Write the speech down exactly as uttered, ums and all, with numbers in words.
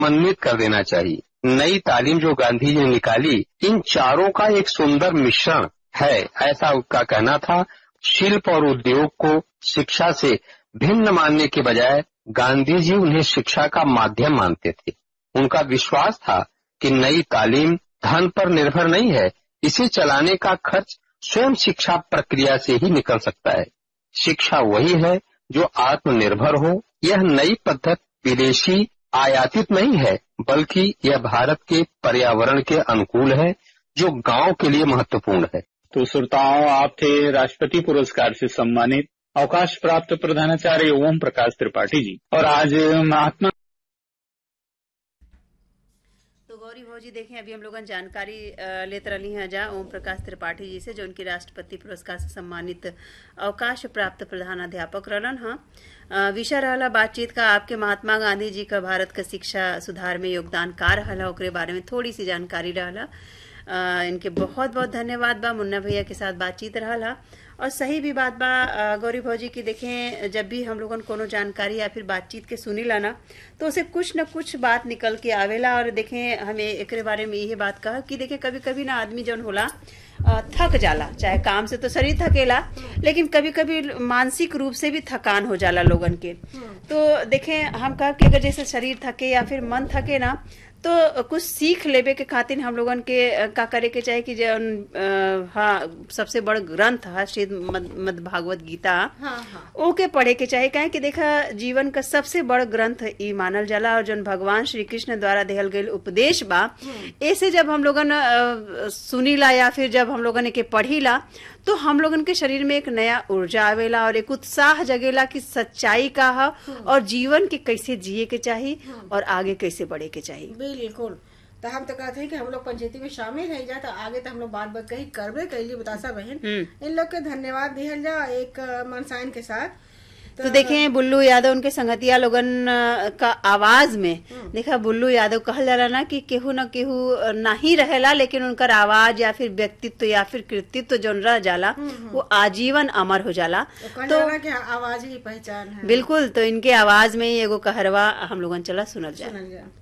समन्वित कर देना चाहिए। नई तालीम जो गांधी जी ने निकाली, इन चारों का एक सुंदर मिश्रण है, ऐसा उसका कहना था। शिल्प और उद्योग को शिक्षा से भिन्न मानने के बजाय गांधी जी उन्हें शिक्षा का माध्यम मानते थे। उनका विश्वास था कि नई तालीम धन पर निर्भर नहीं है, इसे चलाने का खर्च स्वयं शिक्षा प्रक्रिया से ही निकल सकता है। शिक्षा वही है जो आत्मनिर्भर हो। यह नई पद्धति विदेशी आयातित नहीं है, बल्कि यह भारत के पर्यावरण के अनुकूल है, जो गांव के लिए महत्वपूर्ण है। तो श्रोताओं, आप थे राष्ट्रपति पुरस्कार से सम्मानित अवकाश प्राप्त प्रधानाचार्य ओम प्रकाश त्रिपाठी जी। और आज महात्मा तो गौरी भौजी देखें, अभी हम लोग जानकारी लेते रही हैं जहाँ ओम प्रकाश त्रिपाठी जी से, जो उनकी राष्ट्रपति पुरस्कार से सम्मानित अवकाश प्राप्त प्रधानाध्यापक रहलन। हाँ, विषय रहला बातचीत का आपके महात्मा गांधी जी का भारत का शिक्षा सुधार में योगदान का रहला, ओकरे बारे में थोड़ी सी जानकारी रहला। आ, इनके बहुत बहुत धन्यवाद बा। मुन्ना भैया के साथ बातचीत रहा और सही भी बात बा गौरी भौजी की। देखें, जब भी हम लोगन कोनो जानकारी या फिर बातचीत के सुनी लाना तो उसे कुछ न कुछ बात निकल के आवेला। और देखें, हमें एक बारे में यही बात कहा कि देखें, कभी कभी ना आदमी जौन होला थक जाला, चाहे काम से तो शरीर थकेला, लेकिन कभी कभी मानसिक रूप से भी थकान हो जाला लोगन के। तो देखें, हम कहा कि अगर जैसे शरीर थके या फिर मन थके ना, तो कुछ सीख लेवे के खातिर हम लोगन के का करे के चाहे कि जो हाँ सबसे बड़ ग्रंथ है श्रीमद् मद भागवत गीता, हाँ, हाँ। ओके पढ़े के चाहे, कहे कि देखा जीवन का सबसे बड़ ग्रंथ ई मानल जाला और जो भगवान श्री कृष्ण द्वारा देहल गए उपदेश बा, ऐसे जब हम लोगन सुनीला या फिर जब हम लोगन के पढ़ीला तो हम लोगन के शरीर में एक नया ऊर्जा आवेला और एक उत्साह जगेला कि सच्चाई का है और जीवन के कैसे जिए के चाहिए और आगे कैसे बढ़े के चाहिए। बिल्कुल। तो हम तो कहते हैं कि हम लोग पंचायती में शामिल है जा, तो आगे तो हम लोग बात बात कही करबे कैली बतासा बहन। इन लोग के धन्यवाद दिहल जा एक मनसाइन के साथ। तो, तो देखें, बुल्लू यादव उनके संगतिया लोगन का आवाज में देखा, बुल्लू यादव कहल जाला ना कि केहू न केहू नहीं रहेला, लेकिन उनकर आवाज या फिर व्यक्तित्व या फिर कृतित्व जो रह जाला वो आजीवन अमर हो जाला। तो, तो कि आवाज ही पहचान है। बिल्कुल। तो इनके आवाज में ही एगो कहरवा हम लोगन चला सुनल जाए।